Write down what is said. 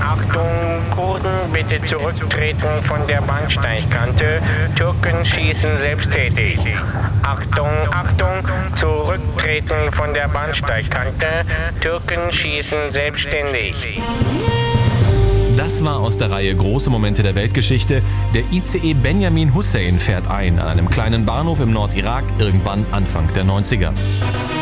Achtung, Kurden bitte zurücktreten von der Bahnsteigkante. Türken schießen selbsttätig. Achtung, Achtung, zurücktreten von der Bahnsteigkante. Türken schießen selbstständig. Das war aus der Reihe Große Momente der Weltgeschichte. Der ICE Benjamin Hussein fährt ein an einem kleinen Bahnhof im Nordirak irgendwann Anfang der 90er.